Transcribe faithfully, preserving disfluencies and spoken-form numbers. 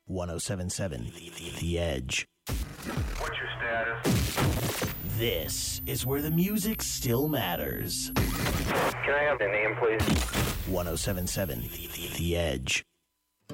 one oh seven point seven The Edge. What's your status? This is where the music still matters. Can I have the name, please? one oh seven point seven The Edge.